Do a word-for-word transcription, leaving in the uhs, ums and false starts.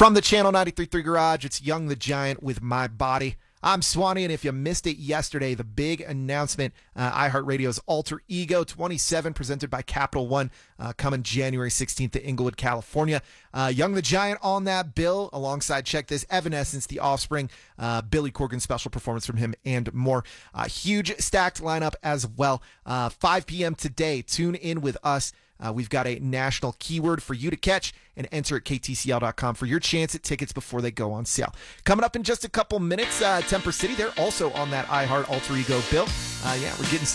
From the Channel ninety-three point three Garage, it's Young the Giant with My Body. I'm Swanee, and if you missed it yesterday, the big announcement, uh, iHeartRadio's Alter Ego twenty-seven, presented by Capital One, uh, coming January sixteenth to Inglewood, California. Uh, Young the Giant on that bill, alongside, check this, Evanescence, The Offspring, uh, Billy Corgan special performance from him, and more. Uh, huge stacked lineup as well. Uh, five p.m. today, tune in with us. Uh, we've got a national keyword for you to catch, and enter at K T C L dot com for your chance at tickets before they go on sale. Coming up in just a couple minutes, uh, Temper City, they're also on that iHeart Alter Ego bill. Uh, yeah, we're getting some